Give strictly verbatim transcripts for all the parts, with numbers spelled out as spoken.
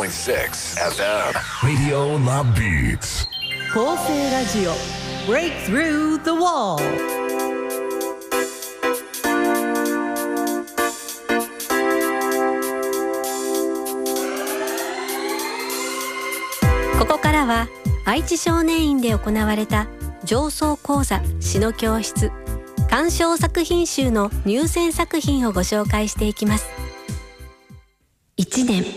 ポイントシックスエフエム Radio La Beats 構成ラジオ Break Through the Wall。 ここからは愛知少年院で行われた上層講座詩の教室鑑賞作品集の入選作品をご紹介していきます。いちねん。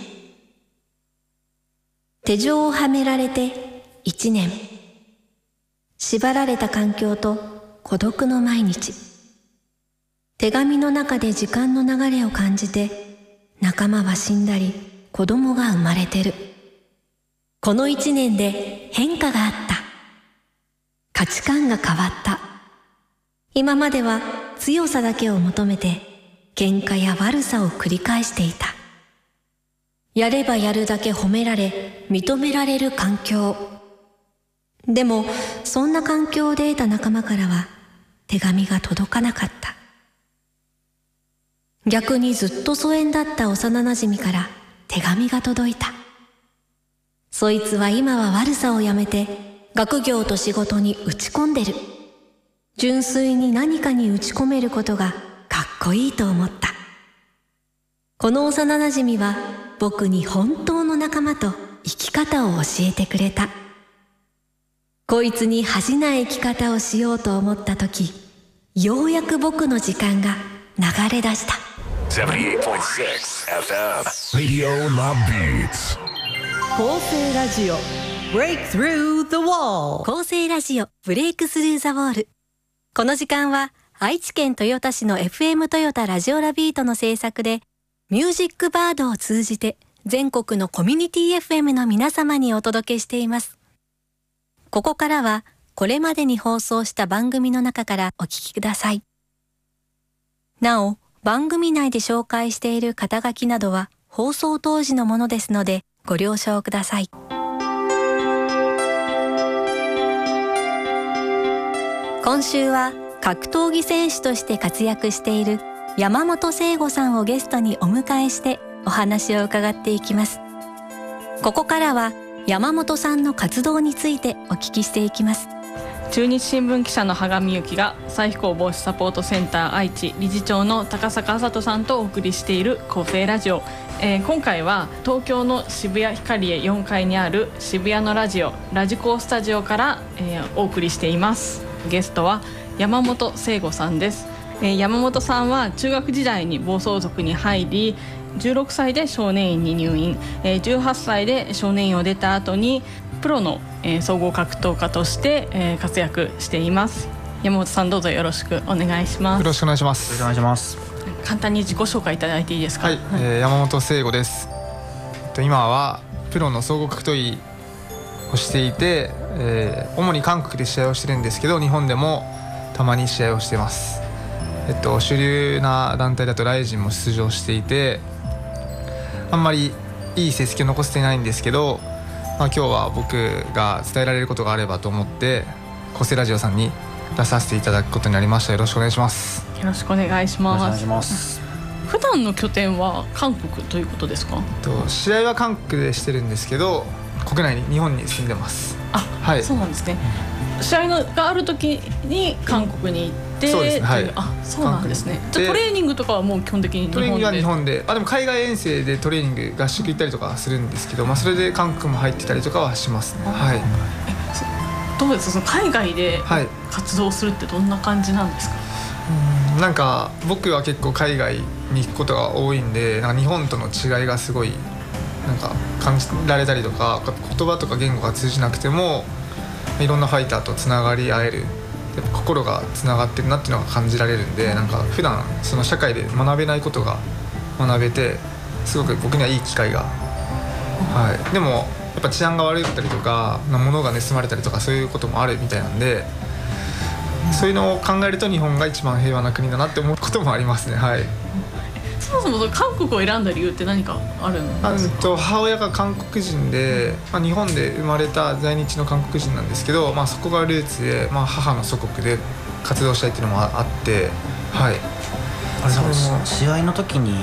手錠をはめられていちねん。縛られた環境と孤独の毎日。手紙の中で時間の流れを感じて、仲間は死んだり子供が生まれてる。このいちねんで変化があった。価値観が変わった。今までは強さだけを求めて喧嘩や悪さを繰り返していた。やればやるだけ褒められ認められる環境。でもそんな環境で得た仲間からは手紙が届かなかった。逆にずっと疎遠だった幼なじみから手紙が届いた。そいつは今は悪さをやめて学業と仕事に打ち込んでる。純粋に何かに打ち込めることがかっこいいと思った。この幼なじみは僕に本当の仲間と生き方を教えてくれた。こいつに恥じない生き方をしようと思った時、ようやく僕の時間が流れ出した。 ななじゅうはちてんろく エフエムRadio La Beats 構成ラジオ Break Through the Wall。 構成ラジオブレイクスルーザウォール。この時間は愛知県豊田市の エフエム トヨタラジオラビートの制作でミュージックバードを通じて全国のコミュニティ エフエム の皆様にお届けしています。ここからはこれまでに放送した番組の中からお聞きください。なお、番組内で紹介している肩書きなどは放送当時のものですのでご了承ください。今週は格闘技選手として活躍している山本聖吾さんをゲストにお迎えしてお話を伺っていきます。ここからは山本さんの活動についてお聞きしていきます。 中日新聞記者の羽上由紀が再非行防止サポートセンター愛知理事長の高坂麻人さんとお送りしている構成ラジオ、えー、今回は東京の渋谷ヒカリエよんかいにある渋谷のラジオラジコースタジオから、えー、お送りしています。ゲストは山本聖吾さんです。えー、山本さんは中学時代に暴走族に入りじゅうろくさいで少年院に入院、えー、じゅうはっさいで少年院を出た後にプロの、えー、総合格闘家として、えー、活躍しています。山本さん、どうぞよろしくお願いします。 よろしくお願いします。 お願いします。 簡単に自己紹介いただいていいですか？ はい、えー、山本聖吾です。今はプロの総合格闘技をしていて、えー、主に韓国で試合をしてるんですけど日本でもたまに試合をしています。えっと、主流な団体だとライジンも出場していてあんまりいい成績を残せていないんですけど、まあ、今日は僕が伝えられることがあればと思って構成ラジオさんに出させていただくことになりました。よろしくお願いします。 よろしくお願いします。 お願いします。 普段の拠点は韓国ということですか？ と試合は韓国でしてるんですけど国内に日本に住んでます。 あ、はい、そうなんですね。試合のがある時に韓国に行って、 そうですね、はい、 あ、そうなんですね。じゃあトレーニングとかはもう基本的に日本で？トレーニングは日本で、 あでも海外遠征でトレーニング合宿行ったりとかするんですけど、まあ、それで韓国も入ってたりとかはしますね。はい、えどうですか、その海外で活動するってどんな感じなんですか？ うん、なんか僕は結構海外に行くことが多いんでなんか日本との違いがすごいなんか感じられたりとか言葉とか言語が通じなくてもいろんなファイターとつながり合えるやっぱ心がつながってるなっていうのが感じられるんでなんか普段その社会で学べないことが学べてすごく僕にはいい機会が、はい、でもやっぱ治安が悪かったりとか物が盗まれたりとかそういうこともあるみたいなんでそういうのを考えると日本が一番平和な国だなって思うこともありますね。はい。 そもそも韓国を選んだ理由って何かあるんですか？ あと母親が韓国人で、まあ、日本で生まれた在日の韓国人なんですけど、まあ、そこがルーツで、まあ、母の祖国で活動したいっていうのもあって、はい。 あれ試合の時に